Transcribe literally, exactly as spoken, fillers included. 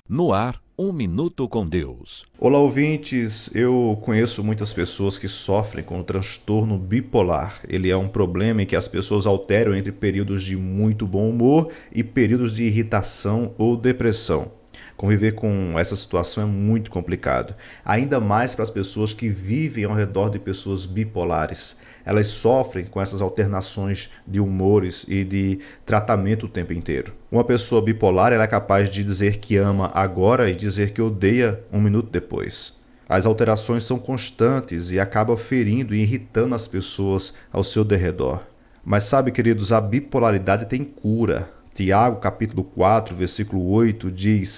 No ar, um minuto com Deus. Olá, ouvintes. Eu conheço muitas pessoas que sofrem com o transtorno bipolar. Ele é um problema em que as pessoas alteram entre períodos de muito bom humor e períodos de irritação ou depressão. Conviver com essa situação é muito complicado, ainda mais para as pessoas que vivem ao redor de pessoas bipolares. Elas sofrem com essas alternações de humores e de tratamento o tempo inteiro. Uma pessoa bipolar ela é capaz de dizer que ama agora e dizer que odeia um minuto depois. As alterações são constantes e acabam ferindo e irritando as pessoas ao seu derredor. Mas sabe, queridos, a bipolaridade tem cura. Tiago, capítulo quatro, versículo oito, diz: